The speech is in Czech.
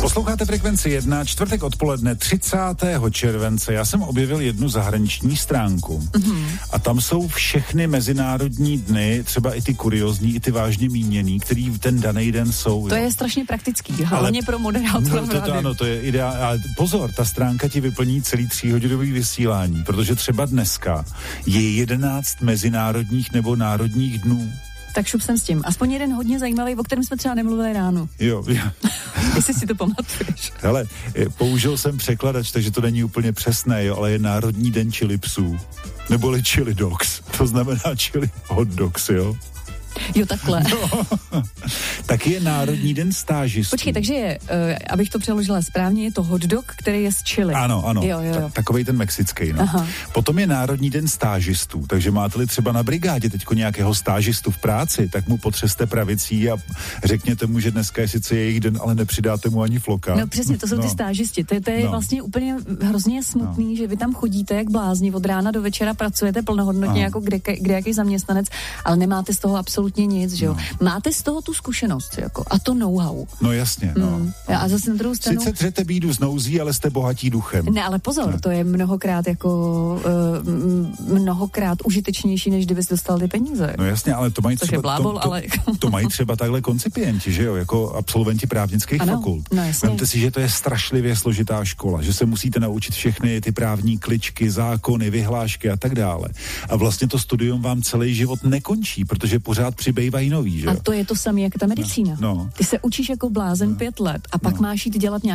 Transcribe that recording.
Posloucháte Frekvenci 1, čtvrtek odpoledne 30. července. Já jsem objevil jednu zahraniční stránku a tam jsou všechny mezinárodní dny, třeba i ty kuriózní, i ty vážně míněný, který ten daný den jsou. To je strašně praktický, hlavně pro moderátora. Ano, to je ideál. Ale pozor, ta stránka ti vyplní celý 3hodinový vysílání, protože třeba dneska je 11 mezinárodních nebo národních dnů. Tak šup jsem s tím. Aspoň jeden hodně zajímavý, o kterém jsme třeba nemluvili ráno. Jo. Jestli si to pamatuješ. Hele, použil jsem překladač, takže to není úplně přesné, jo, ale je Národní den chili psů. Neboli chili dogs. To znamená chili hot dogs, jo. Jo, takhle. No. Tak je Národní den stážistů. Počkej, takže je, abych to přeložila správně, je to hot dog, který je z chili. Ano. Jo. Takovej ten mexický, no. Aha. Potom je Národní den stážistů, takže máte-li třeba na brigádě teďko nějakého stážistu v práci, tak mu potřeste pravicí a řekněte mu, že dneska je sice jejich den, ale nepřidáte mu ani floka. No přesně, to jsou ty stážisti. To je vlastně úplně hrozně smutný, že vy tam chodíte jak blázni, od rána do večera pracujete plnohodnotně jako kdejaký zaměstnanec, ale nemáte z toho absolutně nic, že jo. Máte z toho tu zkušenost, jako, a to know-how. No jasně, no. A zase na druhou stranu... Sice dřete bídu z nouzí, ale jste bohatí duchem. Ne, ale pozor, to je mnohokrát mnohokrát užitečnější, než kdybys dostal ty peníze. No jasně, ale to mají což třeba... to mají třeba takhle koncipienti, že jo, jako absolventi právnických fakult. No jasně. Vemte si, že to je strašlivě složitá škola, že se musíte naučit všechny ty právní kličky, zákony, vyhlášky a tak dále. A vlastně to studium vám celý život nekončí, protože pořád přibývají nový, že jo. A to je to samé, jak ta medicína. No. Ty se učíš jako blázen 5 let a pak máš jít dělat